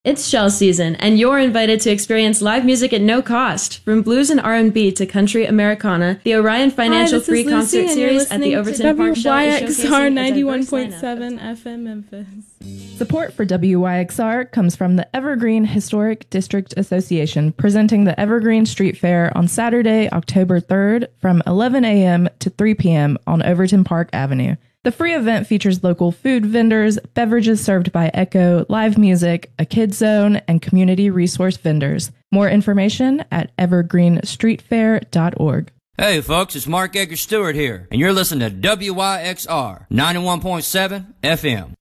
It's Shell season, and you're invited to experience live music at no cost. From blues and R&B to country Americana, the Orion Financial Free Concert Series at the Overton Park Shell is showcasing a diverse 91.7 FM Memphis. Support for WYXR comes from the Evergreen Historic District Association, presenting the Evergreen Street Fair on Saturday, October 3rd from 11 a.m. to 3 p.m. on Overton Park Avenue. The free event features local food vendors, beverages served by Echo, live music, a kids zone, and community resource vendors. More information at evergreenstreetfair.org. Hey folks, it's Mark Edgar Stewart here, and you're listening to WYXR 91.7 FM.